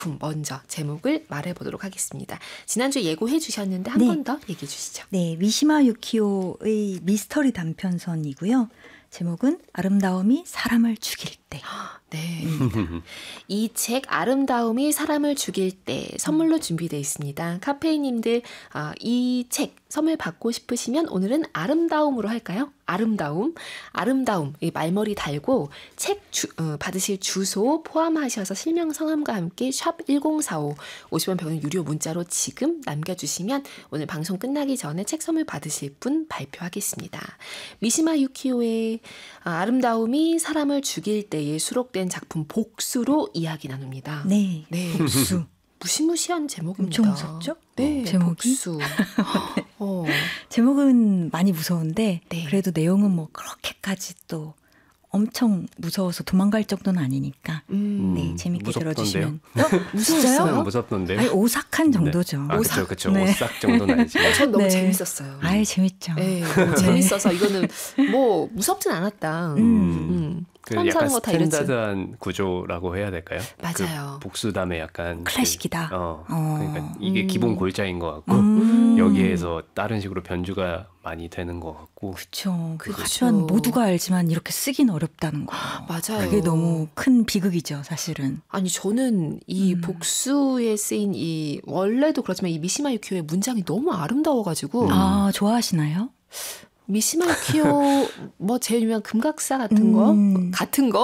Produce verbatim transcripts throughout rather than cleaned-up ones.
작품 먼저 제목을 말해보도록 하겠습니다. 지난주에 예고해 주셨는데 한 네. 번 더 얘기해 주시죠. 네, 미시마 유키오의 미스터리 단편선이고요. 제목은 아름다움이 사람을 죽일 때. 네. 이 책 아름다움이 사람을 죽일 때 선물로 준비되어 있습니다. 카페이님들 어, 이 책 선물 받고 싶으시면 오늘은 아름다움으로 할까요? 아름다움, 아름다움 이 말머리 달고 책 주, 어, 받으실 주소 포함하셔서 실명 성함과 함께 샵 일공사오 오십 원 병원 유료 문자로 지금 남겨주시면 오늘 방송 끝나기 전에 책 선물 받으실 분 발표하겠습니다. 미시마 유키오의 아름다움이 사람을 죽일 때에 수록된 작품 복수로 이야기 나눕니다. 네, 네. 복수. 무시무시한 제목입니다. 엄청 무섭죠? 네, 제목이? 복수. 어. 제목은 많이 무서운데 네. 그래도 내용은 뭐 그렇게까지 또 엄청 무서워서 도망갈 정도는 아니니까 음. 네, 재밌게 무섭던데요? 들어주시면. 무서웠어요? 무섭던데요? 아니, 오싹한 정도죠. 네. 아, 그렇죠, 그렇죠. 네. 오싹 정도는 아니지만. 전 너무 네. 재밌었어요. 아예 재밌죠. 네, 재밌어서 이거는 뭐 무섭진 않았다. 음. 음. 그 사람 약간 사는 거 다 이랬지. 스탠다드한 구조라고 해야 될까요? 맞아요. 그 복수담의 약간 클래식이다. 그, 어, 어. 그러니까 이게 음. 기본 골자인 것 같고 음. 여기에서 다른 식으로 변주가 많이 되는 것 같고. 그렇죠. 그쵸. 하지만 모두가 알지만 이렇게 쓰긴 어렵다는 거. 맞아요. 그게 너무 큰 비극이죠, 사실은. 아니 저는 이 음. 복수에 쓰인 이 원래도 그렇지만 이 미시마 유키오의 문장이 너무 아름다워가지고 음. 아, 좋아하시나요? 미시마 유키오 뭐 제일 유명한 금각사 같은 거 음. 같은 거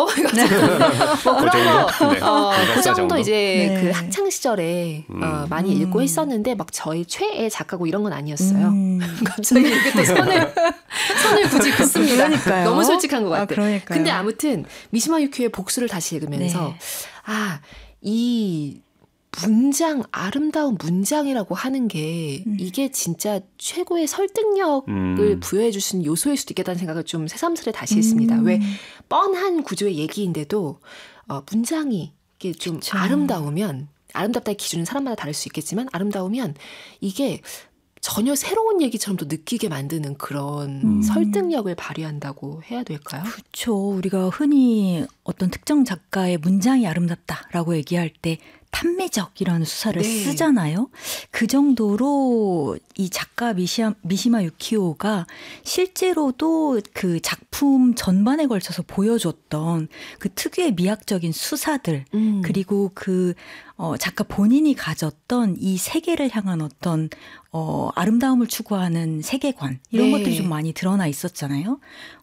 뭐 그 그런 거 정도? 네. 어, 그 금각사 정도 정도? 이제 네. 그 학창 시절에 음. 어, 많이 음. 읽고 했었는데 막 저희 최애 작가고 이런 건 아니었어요. 음. 갑자기 이렇게 또 선을 선을 굳이 긋습니다. 그러니까요. 너무 솔직한 것 아, 같아. 그러니까요. 근데 아무튼 미시마 유키오의 복수를 다시 읽으면서 네. 아, 이 문장, 아름다운 문장이라고 하는 게 음. 이게 진짜 최고의 설득력을 음. 부여해 주신 요소일 수도 있겠다는 생각을 좀 새삼스레 다시 했습니다. 음. 왜 뻔한 구조의 얘기인데도 어, 문장이 이게 좀 그쵸. 아름다우면 아름답다의 기준은 사람마다 다를 수 있겠지만 아름다우면 이게 전혀 새로운 얘기처럼 또 느끼게 만드는 그런 음. 설득력을 발휘한다고 해야 될까요? 그렇죠. 우리가 흔히 어떤 특정 작가의 문장이 아름답다라고 얘기할 때 탐미적이라는 수사를 네. 쓰잖아요. 그 정도로 이 작가 미시마, 미시마 유키오가 실제로도 그 작품 전반에 걸쳐서 보여줬던 그 특유의 미학적인 수사들 음. 그리고 그 어, 작가 본인이 가졌던 이 세계를 향한 어떤 어, 아름다움을 추구하는 세계관 이런 네. 것들이 좀 많이 드러나 있었잖아요.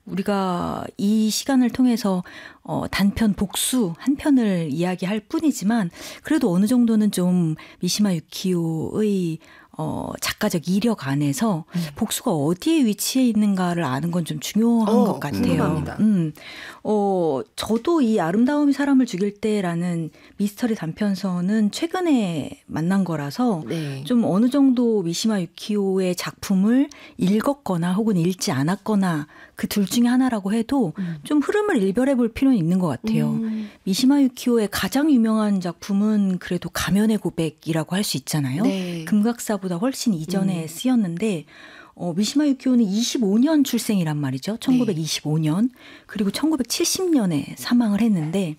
우리가 이 시간을 통해서 어, 단편 복수 한 편을 이야기할 뿐이지만 그래도 어느 정도는 좀 미시마 유키오의 어, 작가적 이력 안에서 음. 복수가 어디에 위치해 있는가를 아는 건 좀 중요한 어, 것 같아요. 궁금합니다. 음, 어, 저도 이 아름다움이 사람을 죽일 때라는 미스터리 단편서는 최근에 만난 거라서 네. 좀 어느 정도 미시마 유키오의 작품을 읽었거나 혹은 읽지 않았거나 그 둘 중에 하나라고 해도 음. 좀 흐름을 일별해 볼 필요는 있는 것 같아요. 음. 미시마 유키오의 가장 유명한 작품은 그래도 가면의 고백이라고 할 수 있잖아요. 네. 금각사보다 훨씬 이전에 음. 쓰였는데 어, 미시마 유키오는 이십오 년 출생이란 말이죠. 천구백이십오 년. 그리고 천구백칠십 년에 사망을 했는데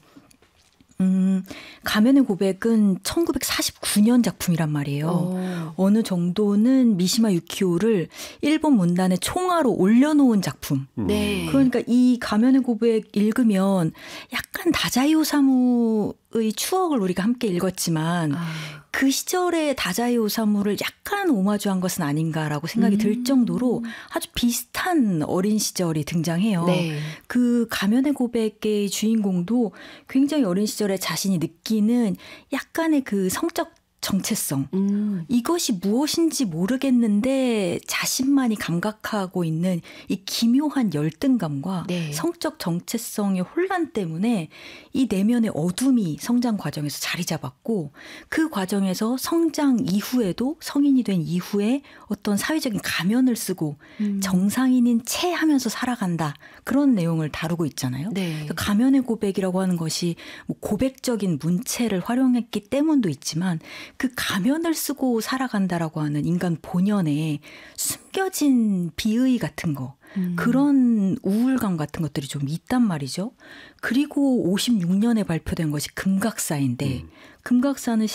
음, 가면의 고백은 천구백사십구 년 작품이란 말이에요. 어. 어느 정도는 미시마 유키오를 일본 문단의 총화로 올려놓은 작품. 음. 네. 그러니까 이 가면의 고백 읽으면 약간 다자이 오사무의 추억을 우리가 함께 읽었지만 아. 그 시절의 다자이 오사무를 약간 오마주한 것은 아닌가라고 생각이 음. 들 정도로 아주 비슷한 어린 시절이 등장해요. 네. 그 가면의 고백의 주인공도 굉장히 어린 시절에 자신이 느끼는 약간의 그 성적 정체성. 음. 이것이 무엇인지 모르겠는데 자신만이 감각하고 있는 이 기묘한 열등감과 네. 성적 정체성의 혼란 때문에 이 내면의 어둠이 성장 과정에서 자리 잡았고 그 과정에서 성장 이후에도 성인이 된 이후에 어떤 사회적인 가면을 쓰고 음. 정상인인 채 하면서 살아간다. 그런 내용을 다루고 있잖아요. 네. 가면의 고백이라고 하는 것이 뭐 고백적인 문체를 활용했기 때문도 있지만 그 가면을 쓰고 살아간다라고 하는 인간 본연의 숨겨진 비의 같은 거, 음. 그런 우울감 같은 것들이 좀 있단 말이죠. 그리고 오십육 년에 발표된 것이 금각사인데 음. 금각사는